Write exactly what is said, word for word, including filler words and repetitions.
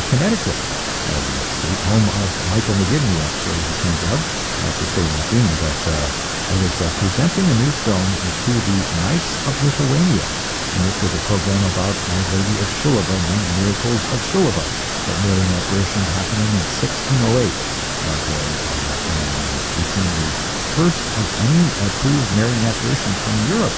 Connecticut, uh, the state home of Michael McGivney, actually, it turns out, after staying in June. But uh, I was uh, presenting a new film to the Knights of Lithuania, and this was a program about Our Lady of Shilava and the miracles of Shilava, that Marian apparition happening in sixteen oh eight, but, uh, uh, and uh, featuring the first of any uh, true Marian apparitions from Europe